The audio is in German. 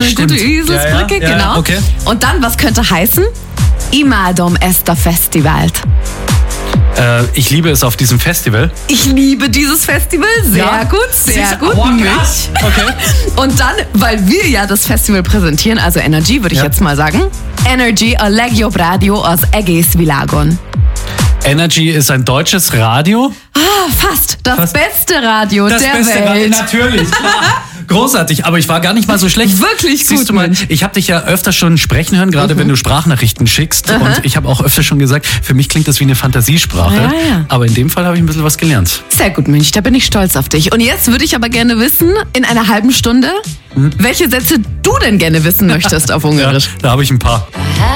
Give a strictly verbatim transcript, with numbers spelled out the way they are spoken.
eine Stimmt. gute Eselsbrücke, Ja, ja, ja, genau. okay. Und dann, was könnte heißen? Imádom ezt a festivalt. Äh, ich liebe es auf diesem Festival. Ich liebe dieses Festival, sehr Ja. gut, sehr Siehst- gut. Oh, Mich. krass. Okay. Und dann, weil wir ja das Festival präsentieren, also Energy, würde ich Ja. jetzt mal sagen. Energy, a legjobb rádió az egész világon. Energy ist ein deutsches Radio. Ah, fast. Das Fast. beste Radio Das der beste Welt. Radio, natürlich. Klar. Großartig, aber ich war gar nicht mal so schlecht. Wirklich Siehst gut, du mal, Mensch. ich habe dich ja öfter schon sprechen hören, gerade wenn du Sprachnachrichten schickst. Und ich habe auch öfter schon gesagt, für mich klingt das wie eine Fantasiesprache. Ja, ja. Aber in dem Fall habe ich ein bisschen was gelernt. Sehr gut, Mensch, da bin ich stolz auf dich. Und jetzt würde ich aber gerne wissen, in einer halben Stunde, welche Sätze du denn gerne wissen möchtest auf Ungarisch. Da habe ich ein paar.